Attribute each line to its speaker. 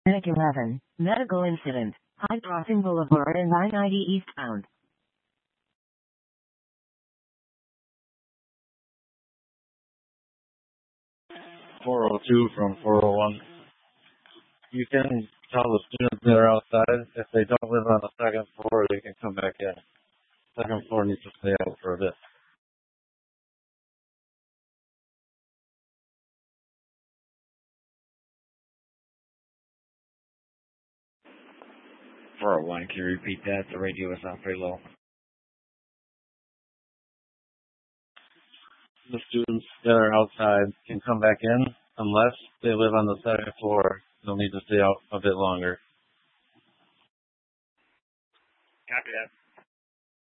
Speaker 1: Medic 11, medical incident, High Crossing Boulevard and I-90 eastbound.
Speaker 2: 402 from 401. You can tell the students that are outside, if they don't live on the second floor, they can come back in. Second floor needs to stay out for a bit.
Speaker 3: For a one, can you repeat that? The radio is not very low.
Speaker 2: The students that are outside can come back in unless they live on the second floor. They'll need to stay out a bit longer.
Speaker 3: Copy that.